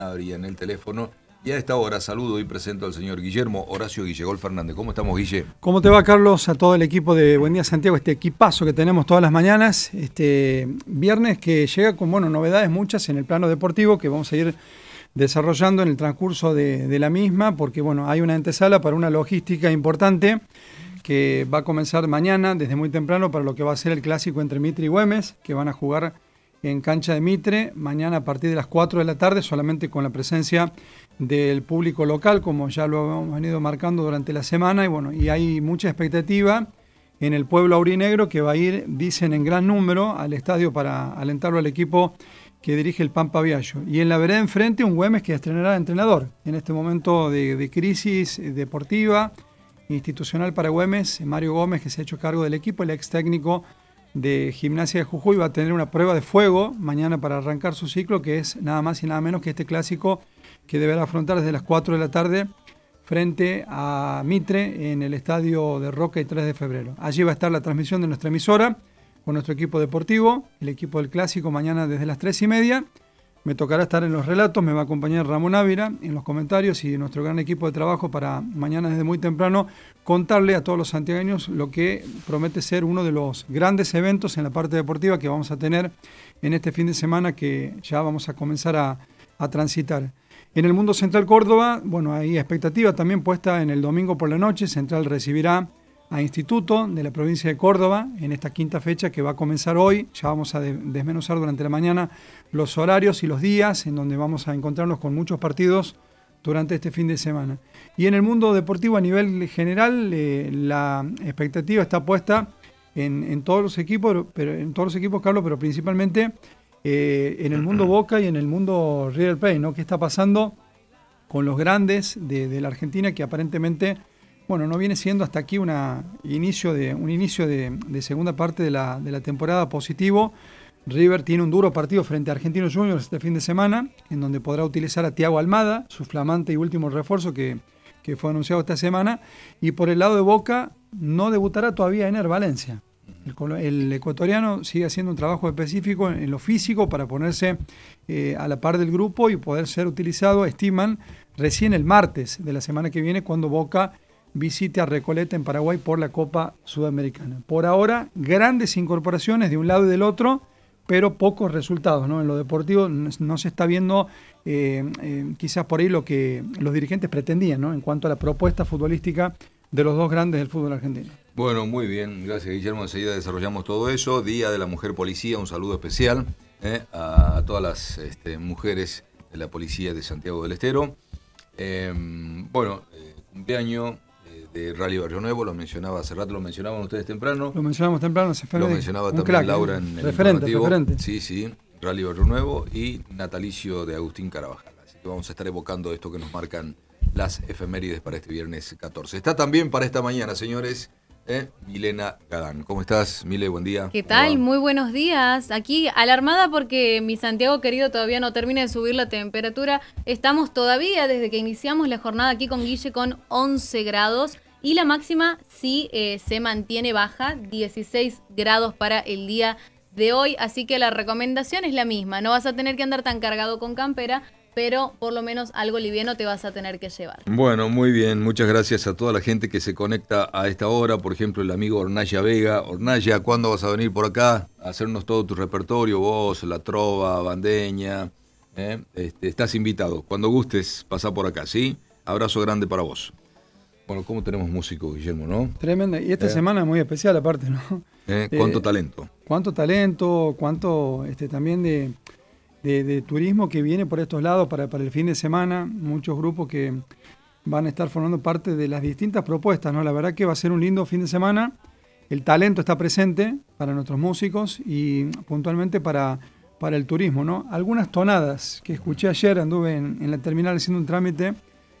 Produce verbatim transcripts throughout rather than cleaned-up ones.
Abría en el teléfono. Y a esta hora saludo y presento al señor Guillermo Horacio Guillegol Fernández. ¿Cómo estamos, Guille? ¿Cómo te va, Carlos? A todo el equipo de Buen Día Santiago, este equipazo que tenemos todas las mañanas. Este viernes que llega con, bueno, novedades muchas en el plano deportivo que vamos a ir desarrollando en el transcurso de, de la misma, porque, bueno, hay una antesala para una logística importante que va a comenzar mañana desde muy temprano para lo que va a ser el clásico entre Mitre y Güemes, que van a jugar en cancha de Mitre, mañana a partir de las cuatro de la tarde, solamente con la presencia del público local, como ya lo hemos venido marcando durante la semana, y bueno, y hay mucha expectativa en el pueblo aurinegro que va a ir, dicen, en gran número al estadio para alentarlo al equipo que dirige el Pampa Viallo. Y en la vereda enfrente un Güemes que estrenará entrenador en este momento de, de crisis deportiva, institucional para Güemes. Mario Gómez, que se ha hecho cargo del equipo, el ex técnico de Gimnasia de Jujuy, va a tener una prueba de fuego mañana para arrancar su ciclo, que es nada más y nada menos que este clásico que deberá afrontar desde las cuatro de la tarde frente a Mitre en el estadio de Roca y tres de febrero. Allí va a estar la transmisión de nuestra emisora con nuestro equipo deportivo, el equipo del clásico, mañana desde las tres y media. Me tocará estar en los relatos, me va a acompañar Ramón Ávila en los comentarios y nuestro gran equipo de trabajo para mañana desde muy temprano contarle a todos los santiagueños lo que promete ser uno de los grandes eventos en la parte deportiva que vamos a tener en este fin de semana que ya vamos a comenzar a, a transitar. En el Mundo Central Córdoba, bueno, hay expectativa también puesta en el domingo por la noche. Central recibirá a Instituto de la provincia de Córdoba en esta quinta fecha que va a comenzar hoy. Ya vamos a de- desmenuzar durante la mañana los horarios y los días en donde vamos a encontrarnos con muchos partidos durante este fin de semana. Y en el mundo deportivo a nivel general, eh, la expectativa está puesta en, en todos los equipos, pero en todos los equipos, Carlos, pero principalmente eh, en el mundo Boca y en el mundo River Plate, ¿no? ¿Qué está pasando con los grandes de, de la Argentina que aparentemente, bueno, no viene siendo hasta aquí una inicio de, un inicio de, de segunda parte de la, de la temporada positivo? River tiene un duro partido frente a Argentinos Juniors este fin de semana, en donde podrá utilizar a Thiago Almada, su flamante y último refuerzo que, que fue anunciado esta semana. Y por el lado de Boca, no debutará todavía Ener Valencia. El, el ecuatoriano sigue haciendo un trabajo específico en, en lo físico para ponerse eh, a la par del grupo y poder ser utilizado, estiman, recién el martes de la semana que viene, cuando Boca visite a Recoleta en Paraguay por la Copa Sudamericana. Por ahora, grandes incorporaciones de un lado y del otro, pero pocos resultados, ¿no? En lo deportivo no, no se está viendo eh, eh, quizás por ahí lo que los dirigentes pretendían, ¿no? En cuanto a la propuesta futbolística de los dos grandes del fútbol argentino. Bueno, muy bien, gracias, Guillermo. Enseguida desarrollamos todo eso. Día de la Mujer Policía, un saludo especial eh, a, a todas las este, mujeres de la Policía de Santiago del Estero. Eh, bueno, eh, cumpleaños de Rally Barrio Nuevo, lo mencionaba hace rato, lo mencionaban ustedes temprano. Lo mencionamos temprano, se fue Lo mencionaba también crack, Laura en el referente, informativo. referente. Sí, sí, Rally Barrio Nuevo y natalicio de Agustín Carabajal. Así que vamos a estar evocando esto que nos marcan las efemérides para este viernes catorce. Está también para esta mañana, señores, eh, Milena Gadán. ¿Cómo estás, Mile? Buen día. ¿Qué tal? Muy buenos días. Aquí alarmada porque mi Santiago querido todavía no termina de subir la temperatura. Estamos todavía, desde que iniciamos la jornada aquí con Guille, con once grados. Y la máxima sí eh, se mantiene baja, dieciséis grados para el día de hoy. Así que la recomendación es la misma. No vas a tener que andar tan cargado con campera, pero por lo menos algo liviano te vas a tener que llevar. Bueno, muy bien. Muchas gracias a toda la gente que se conecta a esta hora. Por ejemplo, el amigo Ornaya Vega. Ornaya, ¿cuándo vas a venir por acá a hacernos todo tu repertorio? Vos, la trova, bandeña. ¿eh? Este, estás invitado. Cuando gustes, pasá por acá, ¿sí? Abrazo grande para vos. Bueno, ¿cómo tenemos músicos, Guillermo, no? Tremenda. Y esta Eh. semana es muy especial aparte, ¿no? ¿Eh? ¿Cuánto Eh, talento? Cuánto talento, cuánto este, también de, de, de turismo que viene por estos lados para, para el fin de semana. Muchos grupos que van a estar formando parte de las distintas propuestas, ¿no? La verdad que va a ser un lindo fin de semana. El talento está presente para nuestros músicos y puntualmente para, para el turismo, ¿no? Algunas tonadas que escuché ayer, anduve en, en la terminal haciendo un trámite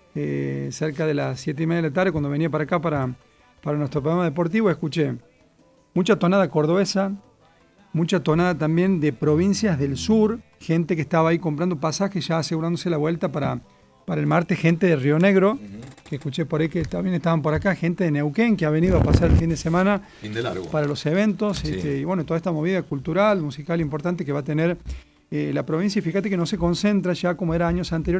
Eh, cerca de las siete y media de la tarde, cuando venía para acá para, para nuestro programa deportivo, escuché mucha tonada cordobesa, mucha tonada también de provincias del sur, gente que estaba ahí comprando pasajes, ya asegurándose la vuelta para, para el martes, gente de Río Negro, uh-huh. que escuché por ahí que también estaban por acá, gente de Neuquén que ha venido a pasar el fin de semana fin de largo. para los eventos, sí. este, y bueno, toda esta movida cultural, musical importante que va a tener eh, la provincia, y fíjate que no se concentra ya como era años anteriores